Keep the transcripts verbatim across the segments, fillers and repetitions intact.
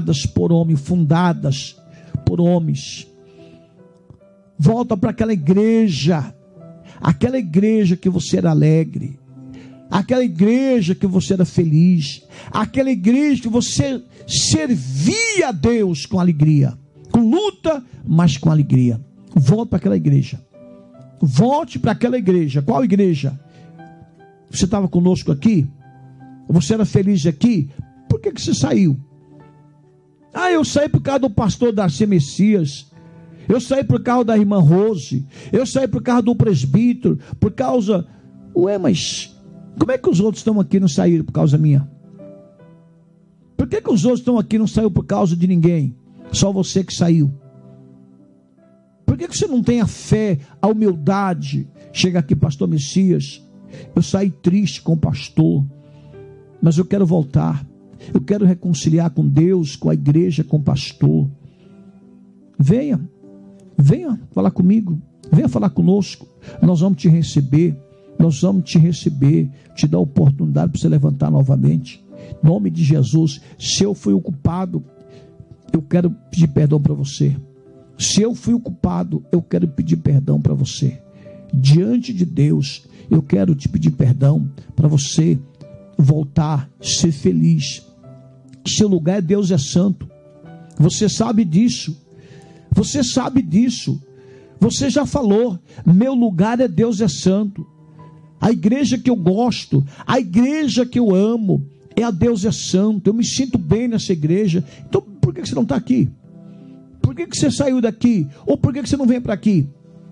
por homens, fundadas por homens. Volta para aquela igreja, aquela igreja que você era alegre, aquela igreja que você era feliz, aquela igreja que você servia a Deus com alegria, com luta, mas com alegria. Volte para aquela igreja. Volte para aquela igreja. Qual igreja? Você estava conosco aqui? Você era feliz aqui? Por que, que você saiu? Ah, eu saí por causa do pastor Darcy Messias. Eu saí por causa da irmã Rose. Eu saí por causa do presbítero. Por causa... Ué, mas como é que os outros estão aqui e não saíram por causa minha? Por que, que os outros estão aqui e não saíram por causa de ninguém? Só você que saiu. Por que, que você não tem a fé, a humildade? Chega aqui, pastor Messias. Eu saí triste com o pastor, mas eu quero voltar. Eu quero reconciliar com Deus, com a igreja, com o pastor. Venha, venha falar comigo, venha falar conosco. Nós vamos te receber, nós vamos te receber, te dar a oportunidade para você levantar novamente. Em nome de Jesus. Se eu fui o culpado, eu quero pedir perdão para você. Se eu fui o culpado, eu quero pedir perdão para você. Diante de Deus, eu quero te pedir perdão para você voltar, ser feliz. Seu lugar é Deus é santo. Você sabe disso. Você sabe disso. Você já falou, meu lugar é Deus é santo. A igreja que eu gosto, a igreja que eu amo, é a Deus é santo. Eu me sinto bem nessa igreja. Então por que você não está aqui? Por que você saiu daqui? Ou por que você não vem para aqui?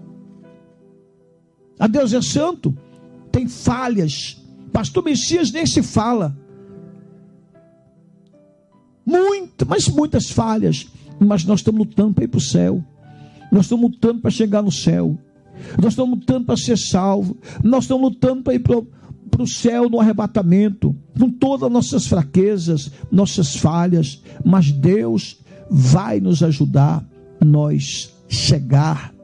A Deus é santo. Tem falhas. Pastor Messias nem se fala. Muitas, mas muitas falhas. Mas nós estamos lutando para ir para o céu. Nós estamos lutando para chegar no céu. Nós estamos lutando para ser salvo. Nós estamos lutando para ir para o céu no arrebatamento. Com todas as nossas fraquezas, nossas falhas. Mas Deus vai nos ajudar a nós chegar